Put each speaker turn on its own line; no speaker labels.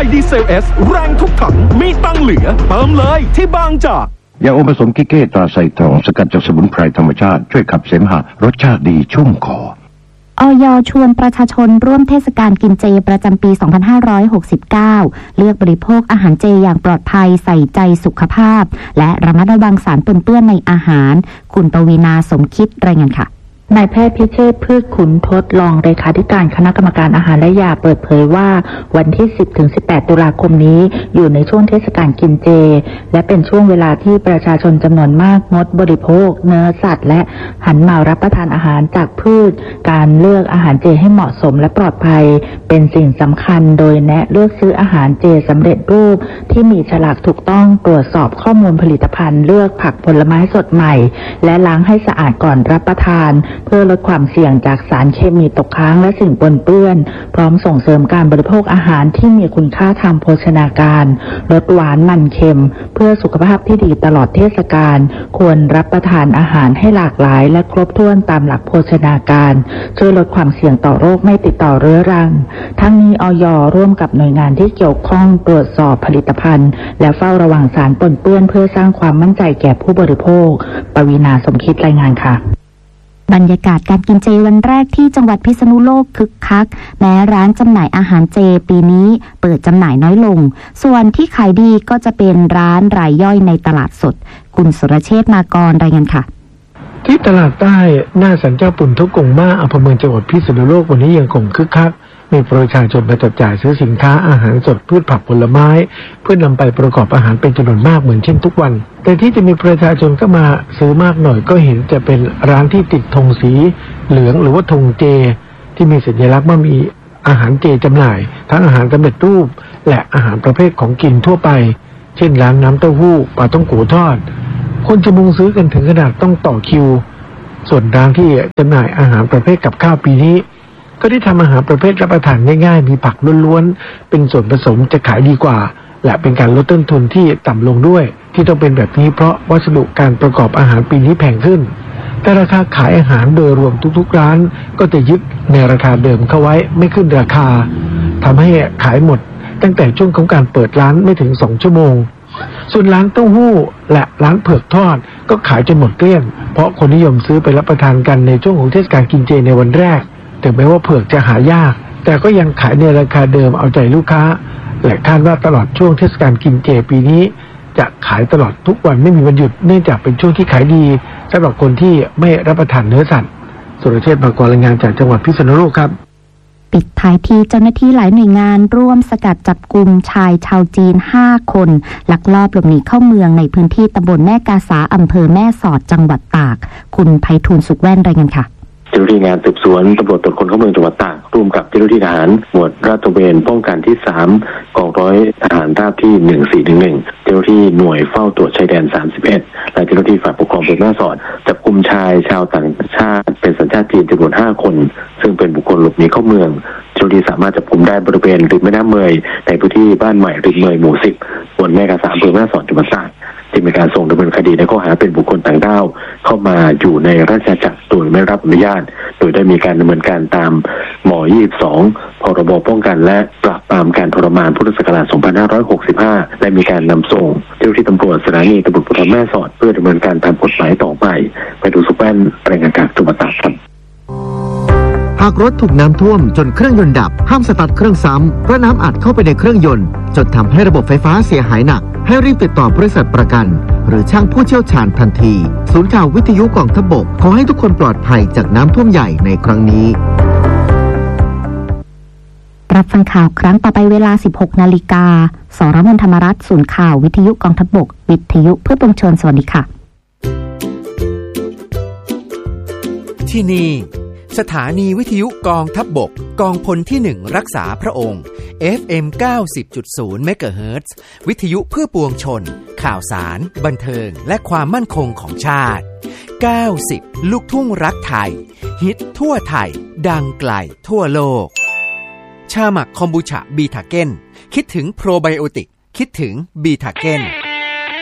ดีเซล S แรงทุกถังมีตังเหลือเติมเลยที่บางจาก
ยาอมผสมกิเก้ตราไซทองสกัดจากสมุนไพรธรรมชาติช่วยขับเสมหะรสชาติดีชุ่มคอ
อย.ชวนประชาชนร่วมเทศกาลกินเจประจำปี 2569 เลือกบริโภคอาหารเจอย่างปลอดภัยใส่ใจสุขภาพและระมัดระวังสารปนเปื้อนในอาหารคุณปวีณาสมคิดรายงานค่ะ
นายแพทย์พิเชษฐ์พืชขุนทดรองเลขาธิการคณะกรรมการอาหารและยาเปิดเผยว่าวันที่ 10-18 ตุลาคมนี้อยู่ในช่วงเทศกาลกินเจและเป็นช่วงเวลาที่ประชาชนจำนวนมากงดบริโภคเนื้อสัตว์และหันมารับประทานอาหารจากพืชการเลือกอาหารเจให้เหมาะสมและปลอดภัยเป็นสิ่งสำคัญโดยแนะเลือกซื้ออาหารเจสำเร็จรูปที่มีฉลากถูกต้องตรวจสอบข้อมูลผลิตภัณฑ์เลือกผักผลไม้สดใหม่และล้างให้สะอาดก่อนรับประทานเพื่อลดความเสี่ยงจากสารเคมีตกค้างและสิ่งปนเปื้อนพร้อมส่งเสริมการบริโภคอาหารที่มีคุณค่าทางโภชนาการลดหวานมันเค็มเพื่อสุขภาพที่ดีตลอดเทศกาลควรรับประทานอาหารให้หลากหลายและครบถ้วนตามหลักโภชนาการช่วยลดความเสี่ยงต่อโรคไม่ติดต่อเรื้อรังทั้งนี้อย.ร่วมกับหน่วยงานที่เกี่ยวข้องตรวจสอบผลิตภัณฑ์และเฝ้าระวังสารปนเปื้อนเพื่อสร้างความมั่นใจแก่ผู้บริโภคปวีณาสมคิดรายงานค่ะ
บรรยากาศการกินเจวันแรกที่จังหวัดพิษณุโลกคึกคักแม้ร้านจำหน่ายอาหารเจปีนี้เปิดจำหน่ายน้อยลงส่วนที่ขายดีก็จะเป็นร้านรายย่อยในตลาดสดคุณสุรเชษฐ์มากรรายงานค่ะ
ที่ตลาดใต้หน้าศาลเจ้าปุ่นทุกกงมาอำเภอเมืองจังหวัดพิษณุโลกวันนี้ยังคงคึกคักมีประชาชนมาจับจ่ายซื้อสินค้าอาหารสดพืชผักผลไม้เพื่อนำไปประกอบอาหารเป็นจำนวนมากเหมือนเช่นทุกวันแต่ที่จะมีประชาชนก็มาซื้อมากหน่อยก็เห็นจะเป็นร้านที่ติดธงสีเหลืองหรือว่าธงเจที่มีสัญลักษณ์ว่ามีอาหารเจจำหน่ายทั้งอาหารสำเร็จรูปและอาหารประเภทของกินทั่วไปเช่นร้านน้ำเต้าหู้ปลาต้องโกทอดคนจะมุงซื้อกันถึงขนาดต้องต่อคิวส่วนร้านที่จำหน่ายอาหารประเภทกับข้าวปีนี้ก็ได้ทำอาหารประเภทรับประทานง่ายๆมีผักล้วนๆเป็นส่วนผสมจะขายดีกว่าและเป็นการลดต้นทุนที่ต่ำลงด้วยที่ต้องเป็นแบบนี้เพราะวัสดุการประกอบอาหารปีนี้แพงขึ้นแต่ราคาขายอาหารโดยรวมทุกๆร้านก็จะยึดในราคาเดิมเข้าไว้ไม่ขึ้นราคาทำให้ขายหมดตั้งแต่ช่วงของการเปิดร้านไม่ถึง2ชั่วโมงส่วนร้านเต้าหู้และร้านเผือกทอดก็ขายจนหมดเกลี้ยงเพราะคนนิยมซื้อไปรับประทานกันในช่วงของเทศกาลกินเจในวันแรกถึงแม้ว่าเผือกจะหายากแต่ก็ยังขายในราคาเดิมเอาใจลูกค้าและคาดว่าตลอดช่วงเทศกาลกินเจปีนี้จะขายตลอดทุกวันไม่มีวันหยุดเนื่องจากเป็นช่วงที่ขายดีสำหรับคนที่ไม่รับประทานเนื้อสัตว์สุรเชษฐ์ มากรรายงานจากจังหวัดพิษณุโลกครับ
ปิดท้ายที่เจ้าหน้าที่หลายหน่วยงานร่วมสกัดจับกุมชายชาวจีน5คนลักลอบหลบหนีเข้าเมืองในพื้นที่ตำบลแม่กาสาอำเภอแม่สอดจังหวัดตากคุณไพฑูรย์สุขแว่นรายงานค่ะ
เจ้าหน้าที่งานสืบสวนตำรวจตรวจคนเข้าเมืองจังหวัดตากร่วมกับเจ้าหน้าที่ทหารหมวดราชตระเวนป้องกันที่3กองร้อยทหารราบที่1411เจ้าหน้าที่หน่วยเฝ้าตรวจชายแดน31และเจ้าหน้าที่ฝ่ายปกครองอำเภอแม่สอดจับกุมชายชาวต่างชาติเป็นสัญชาติจีนจำนวน5คนซึ่งเป็นบุคคลหลบหนีเข้าเมืองเจ้าหน้าที่สามารถจับกุมได้บริเวณริมแม่น้ำเมยในพื้นที่บ้านใหม่ริมเมยหมู่10ตำบลแม่กาสาอำเภอแม่สอดจังหวัดตากที่มีการส่งดำเนินคดีในข้อหาเป็นบุคคลต่างด้าวเข้ามาอยู่ในราชอาณาจักรโดยไม่รับอนุญาตโดยได้มีการดำเนินการตามหม22พรบป้องกันและปราบปรามการทรมานพุทธศักราช2565และมีการนำส่งเจ้าหน้าที่ตำรวจสถานีตำรวจภูธรแม่สอดเพื่อดำเนินการตามกฎหมายต่อไปไปดูสุแป้นรายงานจากจังหวัดตากครับ
หากรถถูกน้ำท่วมจนเครื่องยนต์ดับห้ามสตาร์ทเครื่องซ้ำเพราะน้ำอัดเข้าไปในเครื่องยนต์จนทำให้ระบบไฟฟ้าเสียหายหนักให้รีบติดต่อบริษัทประกันหรือช่างผู้เชี่ยวชาญทันทีศูนย์ข่าววิทยุกองทัพบกขอให้ทุกคนปลอดภัยจากน้ำท่วมใหญ่ในครั้งนี้
รับฟังข่าวครั้งต่อไปเวลา 16 นาฬิกาสรมนธรรมรัตน์ศูนย์ข่าววิทยุกองทัพบกวิทยุเพื่อปวงชนสวัสดีค่ะ
ที่นี่สถานีวิทยุกองทัพบกกองพลที่1รักษาพระองค์ FM 90.0 เมกะเฮิรตซ์วิทยุเพื่อปวงชนข่าวสารบันเทิงและความมั่นคงของชาติ90ลูกทุ่งรักไทยฮิตทั่วไทยดังไกลทั่วโลกชาหมักคอมบูชาบีทาเก้นคิดถึงโปรไบโอติกคิดถึงบีทาเก้น